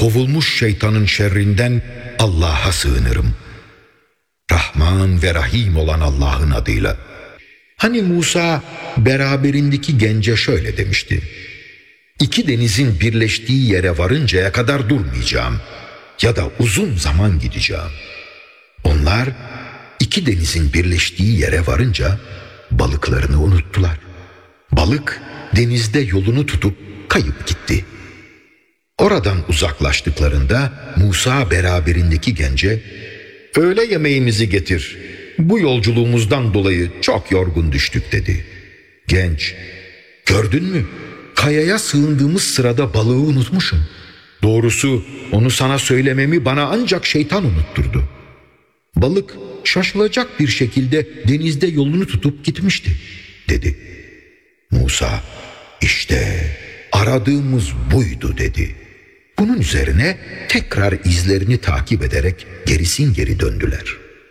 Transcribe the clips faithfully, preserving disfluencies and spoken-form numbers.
kovulmuş şeytanın şerrinden Allah'a sığınırım. Rahman ve Rahim olan Allah'ın adıyla. Hani Musa beraberindeki gence şöyle demişti: İki denizin birleştiği yere varıncaya kadar durmayacağım ya da uzun zaman gideceğim. Onlar iki denizin birleştiği yere varınca balıklarını unuttular. Balık denizde yolunu tutup kayıp gitti. Oradan uzaklaştıklarında Musa beraberindeki gence, öğle yemeğimizi getir, bu yolculuğumuzdan dolayı çok yorgun düştük dedi. Genç, gördün mü? Kayaya sığındığımız sırada balığı unutmuşum. Doğrusu onu sana söylememi bana ancak şeytan unutturdu. Balık şaşılacak bir şekilde denizde yolunu tutup gitmişti dedi. Musa, işte aradığımız buydu dedi. Bunun üzerine tekrar izlerini takip ederek gerisin geri döndüler.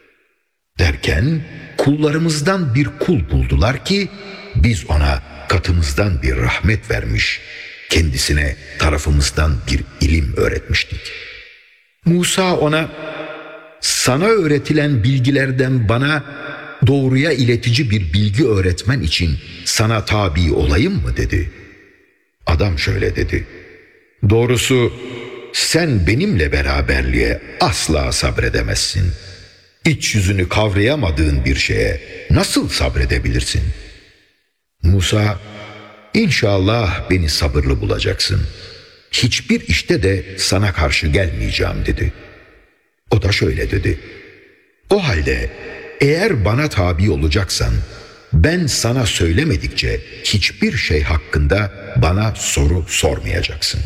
Derken kullarımızdan bir kul buldular ki biz ona katımızdan bir rahmet vermiş, kendisine tarafımızdan bir ilim öğretmiştik. Musa ona, sana öğretilen bilgilerden bana doğruya iletici bir bilgi öğretmen için sana tabi olayım mı dedi. Adam şöyle dedi: doğrusu sen benimle beraberliğe asla sabredemezsin. İç yüzünü kavrayamadığın bir şeye nasıl sabredebilirsin? Musa, İnşallah beni sabırlı bulacaksın. Hiçbir işte de sana karşı gelmeyeceğim dedi. O da şöyle dedi: o halde eğer bana tabi olacaksan ben sana söylemedikçe hiçbir şey hakkında bana soru sormayacaksın.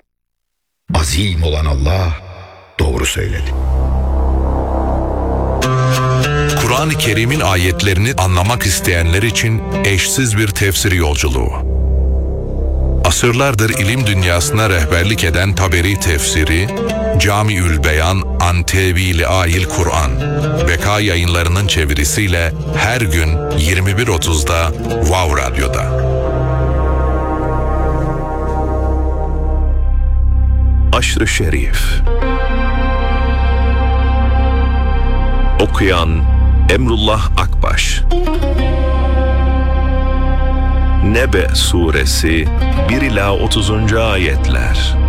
Azim olan Allah doğru söyledi. Kur'an-ı Kerim'in ayetlerini anlamak isteyenler için eşsiz bir tefsir yolculuğu. Asırlardır ilim dünyasına rehberlik eden Taberi tefsiri, Camiül Beyan an Tevil-i Ayil Kur'an, Beka Yayınları'nın çevirisiyle her gün yirmi bir otuzda Wow Radyo'da. Aşr-ı Şerif. Okuyan Emrullah Akbaş. Nebe Suresi bir ila otuzuncu ayetler.